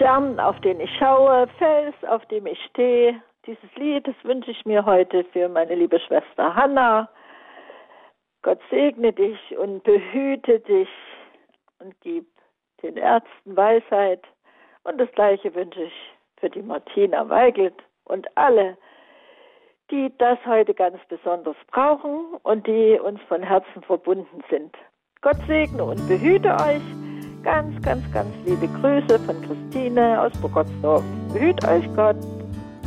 Stern, auf den ich schaue, Fels, auf dem ich stehe. Dieses Lied, das wünsche ich mir heute für meine liebe Schwester Hanna. Gott segne dich und behüte dich und gib den Ärzten Weisheit. Und das Gleiche wünsche ich für die Martina Weigelt und alle, die das heute ganz besonders brauchen und die uns von Herzen verbunden sind. Gott segne und behüte euch. Ganz, ganz, ganz liebe Grüße von Christine aus Burgersdorf. Behüt euch Gott.